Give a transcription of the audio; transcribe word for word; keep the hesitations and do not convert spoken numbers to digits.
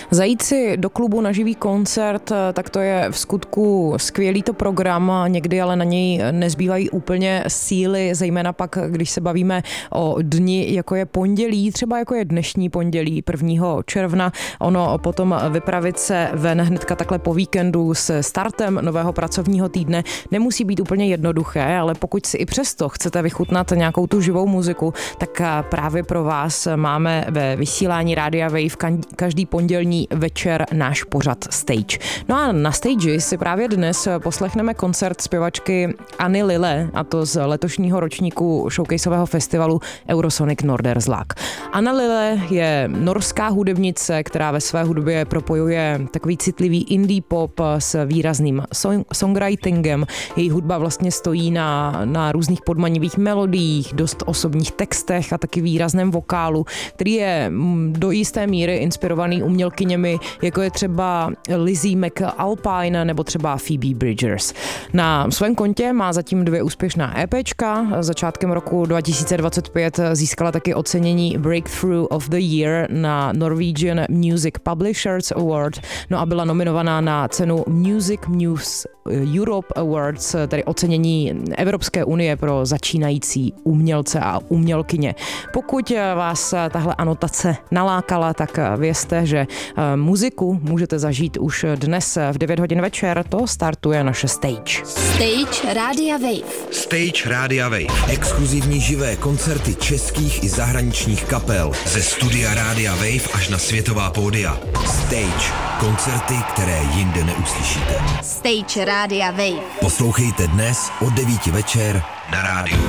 Zajít si do klubu na živý koncert, tak to je v skutku skvělý to program, někdy ale na něj nezbývají úplně síly, zejména pak, když se bavíme o dni, jako je pondělí, třeba jako je dnešní pondělí prvního června, ono potom vypravit se ven hnedka takhle po víkendu s startem nového pracovního týdne nemusí být úplně jednoduché, ale pokud si i přesto chcete vychutnat nějakou tu živou muziku, tak právě pro vás máme ve vysílání Rádia Wave každý pondělní večer náš pořad Stage. No a na stage si právě dnes poslechneme koncert zpěvačky Anny Lille, a to z letošního ročníku showcaseového festivalu Eurosonic Norderslag. Anna Lille je norská hudebnice, která ve své hudbě propojuje takový citlivý indie pop s výrazným song- songwritingem. Její hudba vlastně stojí na, na různých podmanivých melodiích, dost osobních textech a taky výrazném vokálu, který je do jisté míry inspirovaný umělkyněmi, jako je třeba Lizzie McAlpine nebo třeba Phoebe Bridgers. Na svém kontě má zatím dvě úspěšná EPčka. Začátkem roku dva tisíce dvacet pět získala taky ocenění Breakthrough of the Year na Norwegian Music Publishers Award, no a byla nominovaná na cenu Music News Europe Awards, tedy ocenění Evropské unie pro začínající umělce a umělkyně. Pokud vás tahle anotace nalákala, tak vězte, že muziku můžete zažít už dnes v devět hodin večer, to startuje naše Stage. Stage Rádia Wave. Stage Rádia Wave. Exkluzivní živé koncerty českých i zahraničních kapel. Ze studia Rádia Wave až na světová pódia. Stage. Koncerty, které jinde neuslyšíte. Stage Rádia Wave. Poslouchejte dnes od devíti večer na rádiu.